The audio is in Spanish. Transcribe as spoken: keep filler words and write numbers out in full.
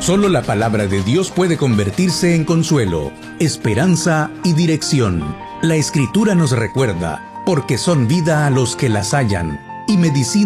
Solo la palabra de Dios puede convertirse en consuelo, esperanza y dirección. La Escritura nos recuerda, porque son vida a los que las hallan y medicina